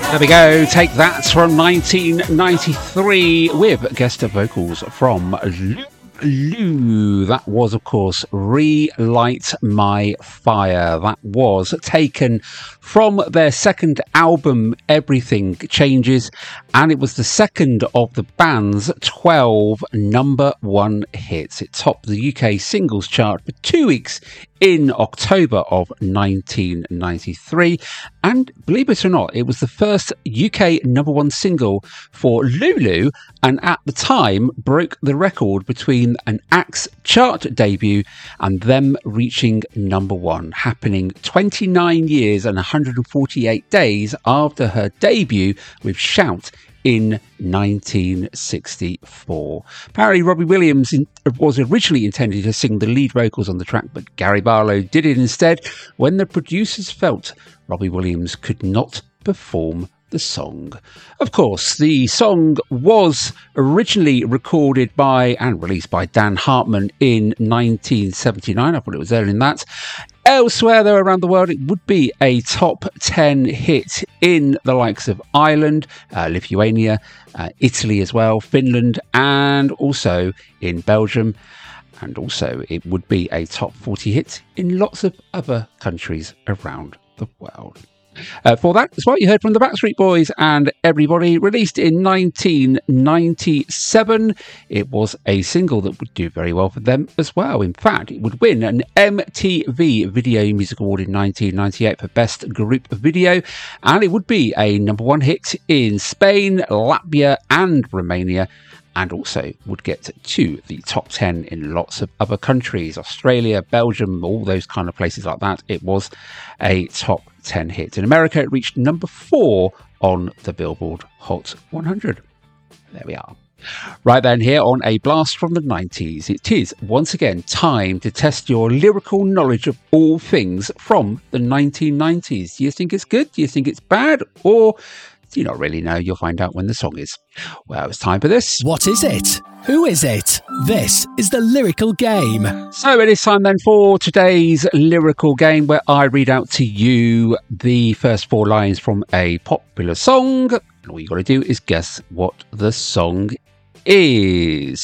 There we go. Take that from 1993 with guest vocals from Lou. That was, of course, Relight My Fire. That was taken from their second album, Everything Changes, and it was the second of the band's 12 number one hits. It topped the UK singles chart for 2 weeks in October of 1993, and believe it or not, it was the first UK number one single for Lulu, and at the time broke the record between an Axe chart debut and them reaching number one, happening 29 years and 148 days after her debut with Shout in 1964. Apparently, Robbie Williams was originally intended to sing the lead vocals on the track, but Gary Barlow did it instead when the producers felt Robbie Williams could not perform the song. Of course, the song was originally recorded by and released by Dan Hartman in 1979. I thought it was earlier than that. Elsewhere, though, around the world, it would be a top 10 hit in the likes of Ireland, Lithuania, Italy as well, Finland, and also in Belgium. And also, it would be a top 40 hit in lots of other countries around the world. For that, as well, you heard from the Backstreet Boys and Everybody, released in 1997. It was a single that would do very well for them as well. In fact, it would win an MTV Video Music Award in 1998 for Best Group Video, and it would be a number one hit in Spain, Latvia, and Romania, and also would get to the top 10 in lots of other countries, Australia, Belgium, all those kind of places like that. It was a top 10 hit. In America, it reached number 4 on the Billboard Hot 100. There we are. Right then, here on A Blast from the 90s, it is once again time to test your lyrical knowledge of all things from the 1990s. Do you think it's good? Do you think it's bad? Or do you not really know? You'll find out when the song is. Well, it's time for this. What is it? Who is it? This is the Lyrical Game. So it is time then for today's Lyrical Game, where I read out to you the first 4 lines from a popular song, and all you got to do is guess what the song is.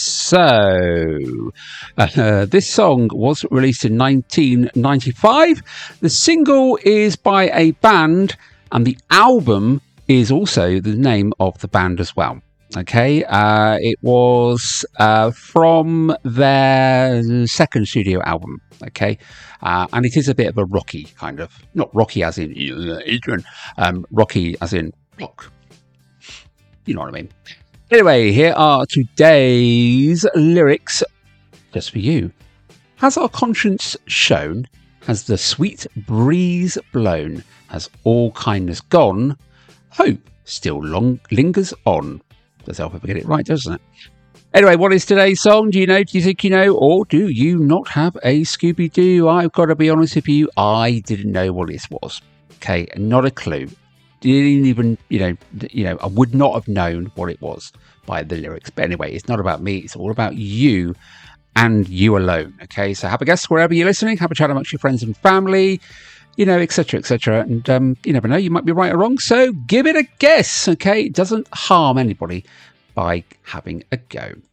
So this song was released in 1995. The single is by a band, and the album is also the name of the band as well. Okay, it was from their second studio album. Okay, and it is a bit of a rocky kind of, not rocky as in Adrian, rocky as in rock. You know what I mean. Anyway, here are today's lyrics just for you. Has our conscience shown? Has the sweet breeze blown? Has all kindness gone? Hope still lingers on. Does help if I get it right, doesn't it? Anyway, what is today's song? Do you know? Do you think you know? Or do you not have a Scooby-Doo? I've got to be honest with you, I didn't know what this was. Okay, not a clue. Didn't even, I would not have known what it was by the lyrics. But anyway, it's not about me. It's all about you and you alone. Okay, so have a guess wherever you're listening. Have a chat amongst your friends and family, etc., etc. And you never know, you might be right or wrong. So give it a guess, okay? It doesn't harm anybody by having a go.